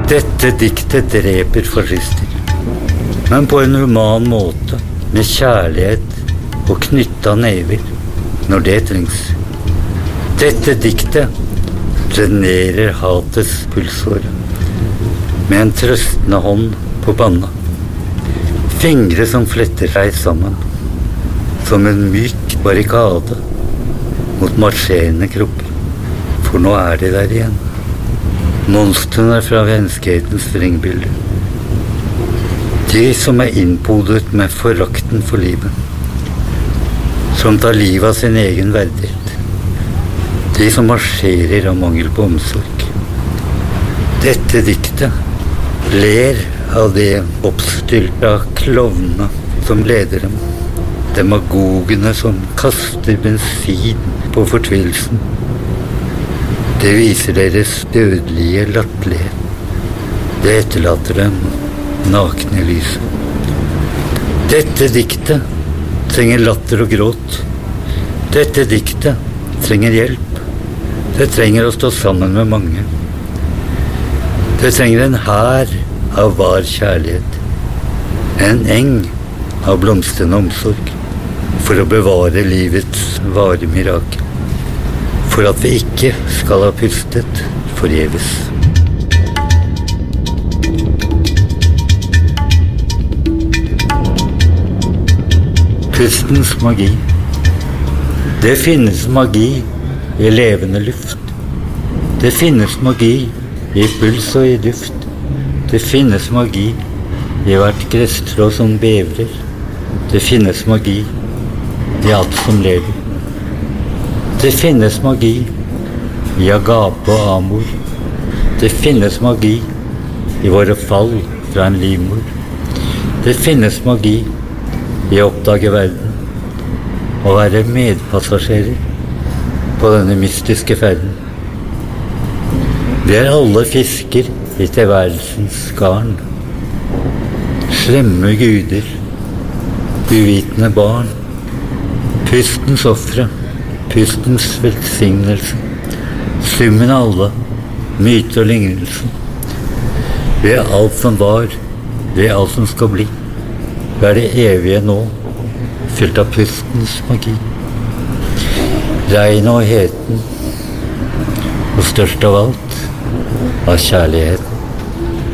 Dette diktet dreper fascister, men på en human måte, med kjærlighet og knytta never, når det trengs. Dette diktet drenerer hatets pulsår, med en trøstende hånd på panna. Fingre som fletter seg sammen, som en myk barrikade mot marsjerende kropper. For nå er de der igjen. Monstrene fra menneskehetens vrengbilder. De som er innpodet med forakten for livet. Som tar livet av sin egen verdighet. De som marsjerer av mangel på omsorg. Dette diktet ler av de oppstylta klovnene som leder dem. Demagogene som kaster bensin på fortvilelsen. Det viser deres dødelige latterlighet. Det etterlater dem nakne i lyset. Dette diktet trenger latter og gråt. Dette diktet trenger hjelp. Det trenger å stå sammen med mange. Det trenger en hær av var kjærlighet. En eng av blomstrende omsorg. For å bevare livets vare mirakel. For at vi ikke skal ha pustet forgjeves. Pustens magi. Det finnes magi i levende luft. Det finnes magi i puls og i duft. Det finnes magi i hvert gresstrå som bevrer. Det finnes magi i alt som lever. Det finnes magi i agape og amor. Det finnes magi i våre fall fra en livmor. Det finnes magi i å oppdage verden og være medpassasjerer på denne mystiske ferden. Vi er alle fisker i tilværelsens garn. Slemme guder, uvitende barn, pustens ofre, pustens velsignelse, summen av alle, myte og lignelse. Ved alt som var, ved alt som skal bli, ved det evige nå, fylt av pustens magi. Regnet og heten, og størst av alt, av kjærligheten.